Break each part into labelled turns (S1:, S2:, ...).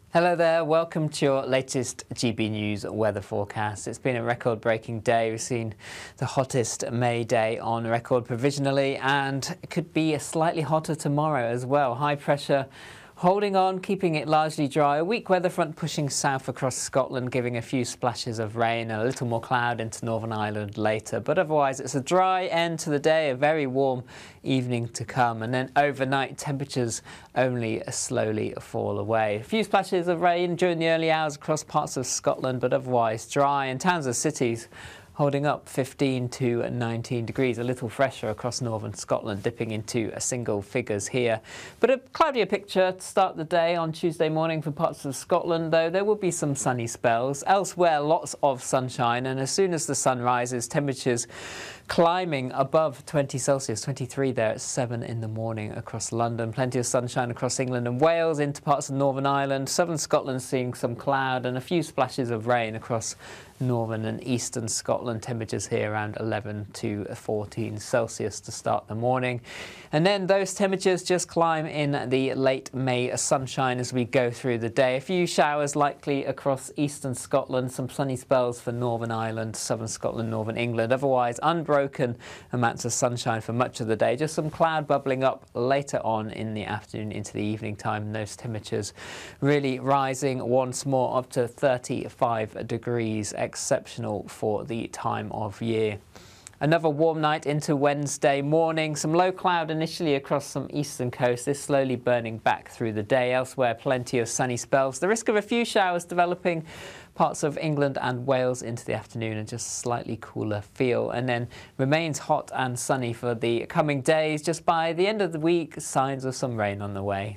S1: Hello there, welcome to your latest GB News weather forecast. It's been a record-breaking day. We've seen the hottest May day on record provisionally, and it could be slightly hotter tomorrow as well. High pressure holding on, keeping it largely dry. A weak weather front pushing south across Scotland, giving a few splashes of rain and a little more cloud into Northern Ireland later. But otherwise, it's a dry end to the day, a very warm evening to come. And then overnight, temperatures only slowly fall away. A few splashes of rain during the early hours across parts of Scotland, but otherwise dry. In towns and cities, holding up 15 to 19 degrees, a little fresher across northern Scotland, dipping into single figures here. But a cloudier picture to start the day on Tuesday morning for parts of Scotland, though there will be some sunny spells. Elsewhere, lots of sunshine, and as soon as the sun rises, temperatures climbing above 20 Celsius, 23 there at 7 in the morning across London. Plenty of sunshine across England and Wales into parts of Northern Ireland. Southern Scotland seeing some cloud and a few splashes of rain across northern and eastern Scotland. Temperatures here around 11 to 14 Celsius to start the morning. And then those temperatures just climb in the late May sunshine as we go through the day. A few showers likely across eastern Scotland, some sunny spells for Northern Ireland, southern Scotland, northern England. Otherwise, unbroken amounts of sunshine for much of the day. Just some cloud bubbling up later on in the afternoon into the evening time. And those temperatures really rising once more up to 35 degrees. Exceptional for the time of year. Another warm night into Wednesday morning. Some low cloud initially across some eastern coast. This slowly burning back through the day. Elsewhere, plenty of sunny spells. The risk of a few showers developing parts of England and Wales into the afternoon, and just slightly cooler feel. And then remains hot and sunny for the coming days. Just by the end of the week, signs of some rain on the way.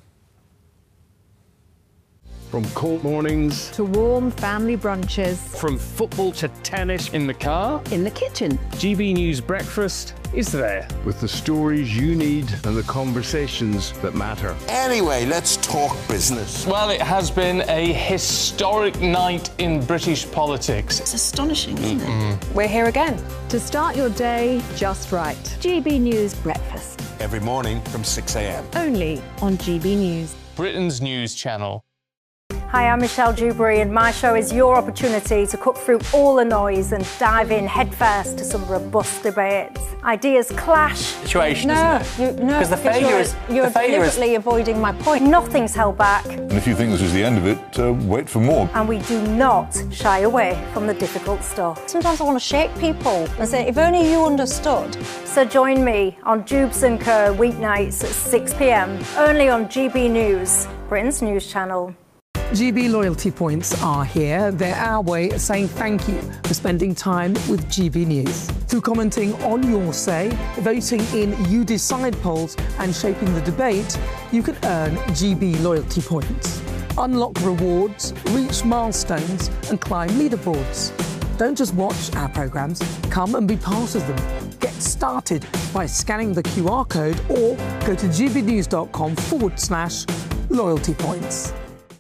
S2: From cold mornings
S3: to warm family brunches,
S2: from football to tennis, in the car,
S3: in the kitchen,
S2: GB News Breakfast is there. With the stories you need and the conversations that matter.
S4: Anyway, let's talk business.
S5: Well, it has been a historic night in British politics.
S6: It's astonishing, isn't it?
S3: We're here again to start your day just right. GB News Breakfast.
S4: Every morning from 6 a.m.
S3: Only on GB News.
S5: Britain's news channel.
S7: Hi, I'm Michelle Dewberry, and my show is your opportunity to cut through all the noise and dive in headfirst to some robust debates. Ideas clash.
S8: Situation, isn't it?
S7: Because
S8: the failure is...
S7: You're deliberately avoiding my point. Nothing's held back.
S9: And if you think this is the end of it, wait for more.
S7: And we do not shy away from the difficult stuff.
S6: Sometimes I want to shake people and say, if only you understood.
S7: So join me on Jubes & Co. weeknights at 6 p.m. only on GB News, Britain's news channel.
S10: GB loyalty points are here. They're our way of saying thank you for spending time with GB News. Through commenting on your say, voting in You Decide polls and shaping the debate, you can earn GB loyalty points. Unlock rewards, reach milestones and climb leaderboards. Don't just watch our programmes, come and be part of them. Get started by scanning the QR code or go to gbnews.com/loyalty points.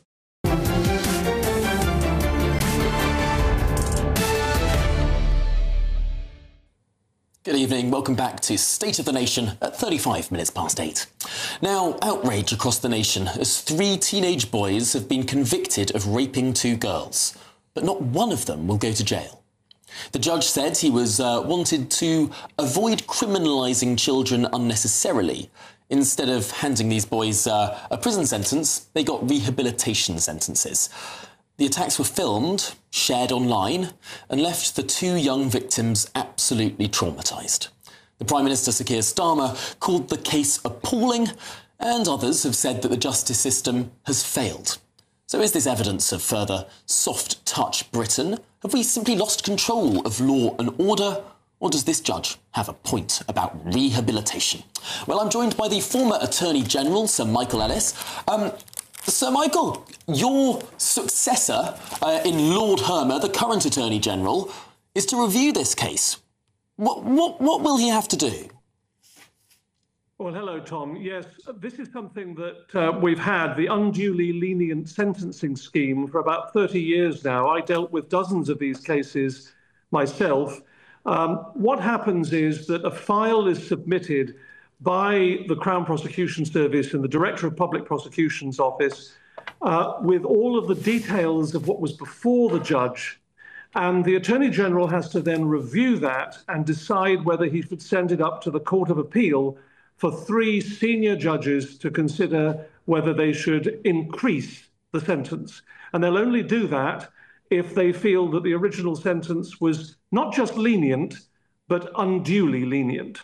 S11: Good evening, welcome back to State of the Nation at 35 minutes past 8. Now, outrage across the nation as 3 teenage boys have been convicted of raping 2 girls, but not one of them will go to jail. The judge said he was wanted to avoid criminalising children unnecessarily. Instead of handing these boys a prison sentence, they got rehabilitation sentences. The attacks were filmed, shared online, and left the 2 young victims absolutely traumatised. The Prime Minister, Sir Keir Starmer, called the case appalling, and others have said that the justice system has failed. So is this evidence of further soft-touch Britain? Have we simply lost control of law and order? Or does this judge have a point about rehabilitation? Well, I'm joined by the former Attorney General, Sir Michael Ellis. Sir Michael, your successor in Lord Hermer, the current Attorney General, is to review this case. What will he have to do?
S12: Well, hello, Tom. Yes, this is something that we've had, the unduly lenient sentencing scheme, for about 30 years now. I dealt with dozens of these cases myself. What happens is that a file is submitted by the Crown Prosecution Service and the Director of Public Prosecution's Office with all of the details of what was before the judge, and the Attorney General has to then review that and decide whether he should send it up to the Court of Appeal for 3 senior judges to consider whether they should increase the sentence. And they'll only do that if they feel that the original sentence was not just lenient, but unduly lenient.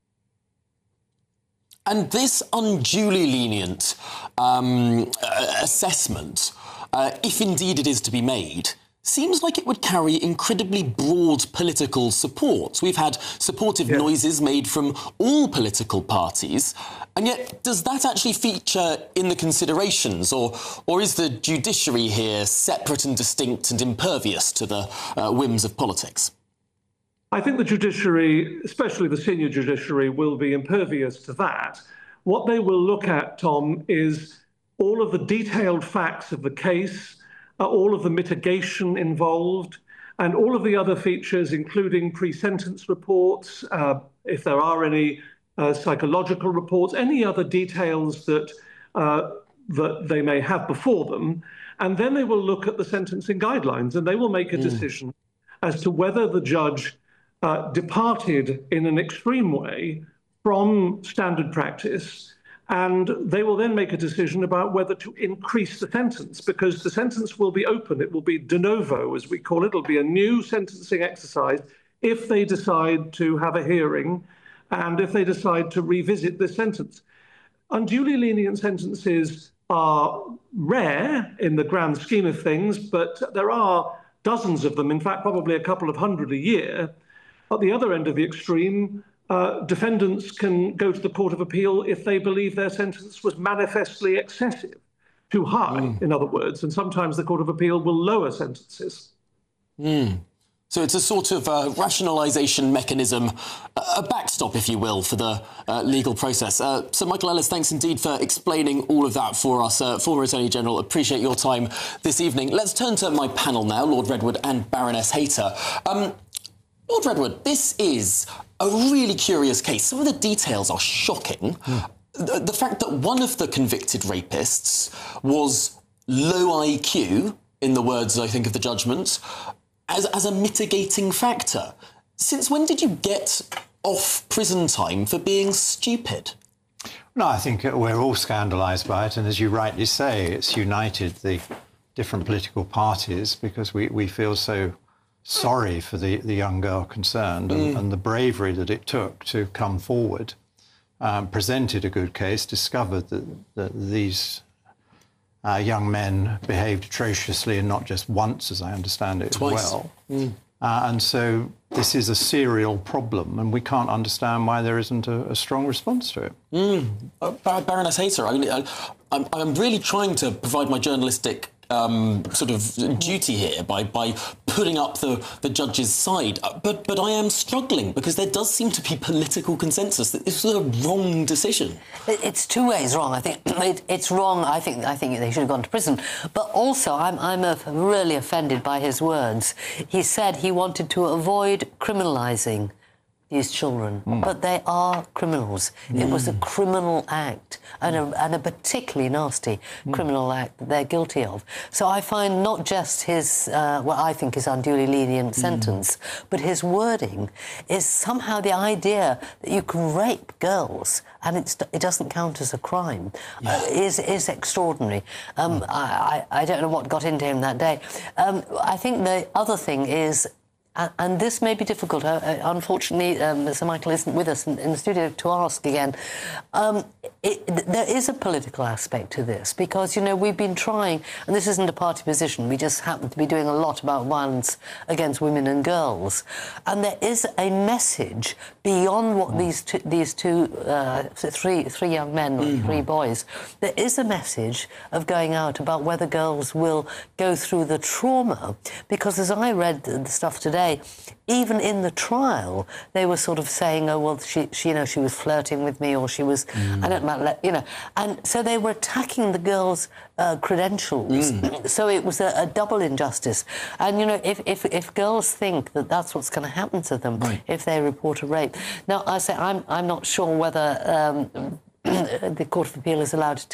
S11: And this unduly lenient assessment, if indeed it is to be made, seems like it would carry incredibly broad political support. We've had supportive noises made from all political parties, and yet does that actually feature in the considerations, or is the judiciary here separate and distinct and impervious to the whims of politics?
S12: I think the judiciary, especially the senior judiciary, will be impervious to that. What they will look at, Tom, is all of the detailed facts of the case, all of the mitigation involved, and all of the other features, including pre-sentence reports, if there are any psychological reports, any other details that they may have before them. And then they will look at the sentencing guidelines, and they will make a decision as to whether the judge departed in an extreme way from standard practice, and they will then make a decision about whether to increase the sentence, because the sentence will be open. It will be de novo, as we call it. It'll be a new sentencing exercise if they decide to have a hearing and if they decide to revisit this sentence. Unduly lenient sentences are rare in the grand scheme of things, but there are dozens of them, in fact, probably a couple of hundred a year. At the other end of the extreme, defendants can go to the Court of Appeal if they believe their sentence was manifestly excessive, too high, in other words, and sometimes the Court of Appeal will lower sentences.
S11: So it's a sort of rationalisation mechanism, a backstop, if you will, for the legal process. Sir Michael Ellis, thanks indeed for explaining all of that for us. Former Attorney General, appreciate your time this evening. Let's turn to my panel now, Lord Redwood and Baroness Hayter. Lord Redwood, this is a really curious case. Some of the details are shocking. The fact that one of the convicted rapists was low IQ, in the words, I think, of the judgment, as a mitigating factor. Since when did you get off prison time for being stupid?
S8: No, I think we're all scandalised by it, and as you rightly say, it's united the different political parties because we feel so sorry for the young girl concerned and the bravery that it took to come forward, presented a good case, discovered that these young men behaved atrociously, and not just once, as I understand it,
S11: twice.
S8: As well. And so this is a serial problem, and we can't understand why there isn't a strong response to it.
S11: Baroness Hayter, I'm really trying to provide my journalistic sort of duty here by putting up the judge's side, but I am struggling because there does seem to be political consensus that this was a wrong decision.
S13: It's two ways wrong. I think it's wrong. I think they should have gone to prison. But also, I'm really offended by his words. He said he wanted to avoid criminalising these children, but they are criminals. It was a criminal act, and a particularly nasty criminal act that they're guilty of. So I find not just his, what I think is unduly lenient sentence, but his wording is somehow the idea that you can rape girls and it doesn't count as a crime is extraordinary. I don't know what got into him that day. I think the other thing is, and this may be difficult. Unfortunately, Sir Michael isn't with us in the studio to ask again. There is a political aspect to this because, you know, we've been trying, and this isn't a party position, we just happen to be doing a lot about violence against women and girls. And there is a message beyond what three young men, or 3 boys, there is a message of going out about whether girls will go through the trauma. Because as I read the stuff today, even in the trial, they were sort of saying, "Oh well, she was flirting with me, or she was, I don't know, you know," and so they were attacking the girls' credentials. So it was a double injustice. And you know, if girls think that that's what's going to happen to them if they report a rape, now I say I'm not sure whether the Court of Appeal is allowed to